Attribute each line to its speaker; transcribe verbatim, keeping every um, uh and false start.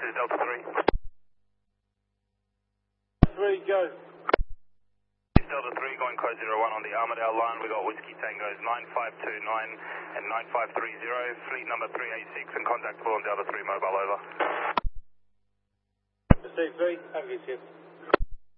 Speaker 1: is Delta three.
Speaker 2: three, go.
Speaker 1: It's Delta three going code zero one on the Armadale line. We got Whiskey Tangos nine five two nine and nine five three zero, fleet number three eight six and contactable on Delta three mobile over.
Speaker 2: Receive three, have your shift.